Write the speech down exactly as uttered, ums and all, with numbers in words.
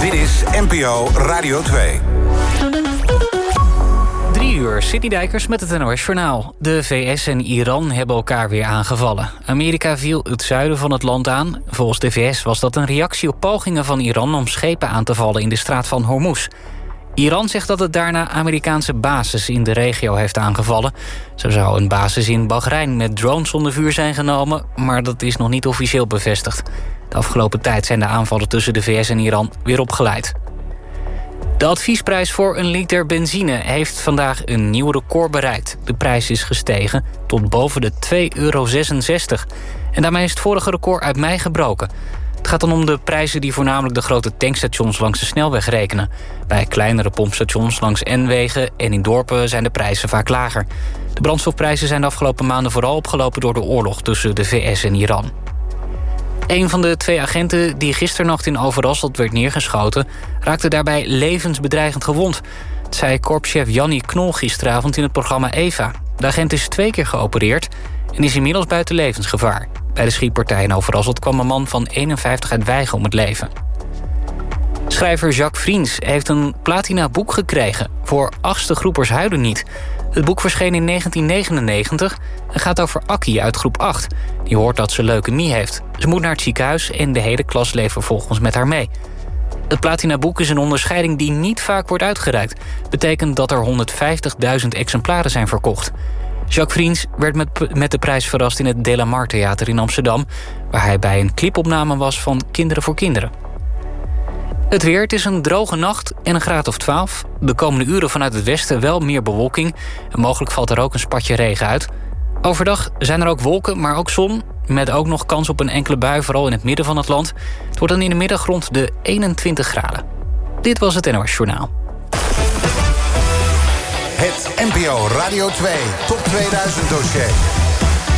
Dit is N P O Radio twee. Drie uur, Sidney Dijkers met het N O S-journaal. De V S en Iran hebben elkaar weer aangevallen. Amerika viel het zuiden van het land aan. Volgens de V S was dat een reactie op pogingen van Iran om schepen aan te vallen in de straat van Hormuz. Iran zegt dat het daarna Amerikaanse bases in de regio heeft aangevallen. Zo zou een basis in Bahrein met drones onder vuur zijn genomen, maar dat is nog niet officieel bevestigd. De afgelopen tijd zijn de aanvallen tussen de V S en Iran weer opgeleid. De adviesprijs voor een liter benzine heeft vandaag een nieuw record bereikt. De prijs is gestegen tot boven de twee euro zesenzestig. En daarmee is het vorige record uit mei gebroken. Het gaat dan om de prijzen die voornamelijk de grote tankstations langs de snelweg rekenen. Bij kleinere pompstations langs N-wegen en in dorpen zijn de prijzen vaak lager. De brandstofprijzen zijn de afgelopen maanden vooral opgelopen door de oorlog tussen de V S en Iran. Een van de twee agenten die gisternacht in Overasselt werd neergeschoten raakte daarbij levensbedreigend gewond. Dat zei korpschef Jannie Knol gisteravond in het programma Eva. De agent is twee keer geopereerd en is inmiddels buiten levensgevaar. Bij de schietpartij in Overasselt kwam een man van eenenvijftig uit Wijchen om het leven. Schrijver Jacques Vriends heeft een platina boek gekregen voor Achtste groepers huilen niet. Het boek verscheen in negentien negenennegentig en gaat over Akkie uit groep acht. Die hoort dat ze leukemie heeft. Ze moet naar het ziekenhuis en de hele klas leeft vervolgens met haar mee. Het platinaboek is een onderscheiding die niet vaak wordt uitgereikt. Betekent dat er honderdvijftigduizend exemplaren zijn verkocht. Jacques Vriends werd met, met de prijs verrast in het De La Mar Theater in Amsterdam, waar hij bij een clipopname was van Kinderen voor Kinderen. Het weer, het is een droge nacht en een graad of twaalf. De komende uren vanuit het westen wel meer bewolking. En mogelijk valt er ook een spatje regen uit. Overdag zijn er ook wolken, maar ook zon. Met ook nog kans op een enkele bui, vooral in het midden van het land. Het wordt dan in de middag rond de eenentwintig graden. Dit was het N O S-journaal. Het N P O Radio twee Top tweeduizend dossier.